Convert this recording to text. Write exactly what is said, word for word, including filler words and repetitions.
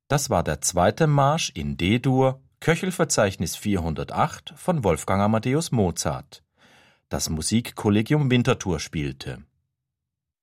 Das war der zweite Marsch in D-Dur, Köchelverzeichnis vierhundertacht von Wolfgang Amadeus Mozart. Das Musikkollegium Winterthur spielte